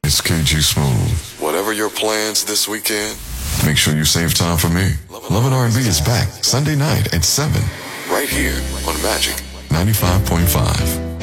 It's KG Smooth. Whatever your plans this weekend, make sure you save time for me. Love and R&B is back Sunday night at 7. Right here on Magic 95.5.